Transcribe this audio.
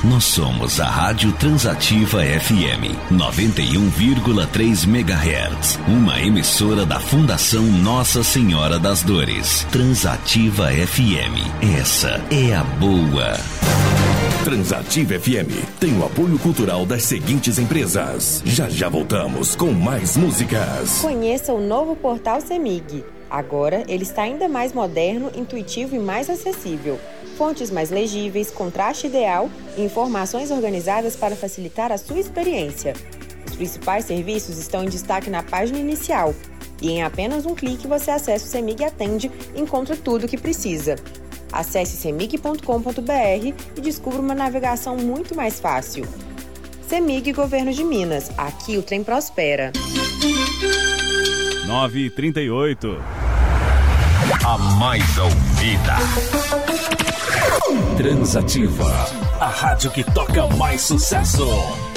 Nós somos a Rádio Transativa FM 91,3 MHz, uma emissora da Fundação Nossa Senhora das Dores. Transativa FM, essa é a boa. Transativa FM tem o apoio cultural das seguintes empresas. Já voltamos com mais músicas. Conheça o novo portal CEMIG. Agora ele está ainda mais moderno, intuitivo e mais acessível. Fontes mais legíveis, contraste ideal e informações organizadas para facilitar a sua experiência. Os principais serviços estão em destaque na página inicial. E em apenas um clique você acessa o CEMIG Atende e encontra tudo o que precisa. Acesse cemig.com.br e descubra uma navegação muito mais fácil. CEMIG Governo de Minas. Aqui o trem prospera. 9h38. A mais ouvida. Transativa. A rádio que toca mais sucesso.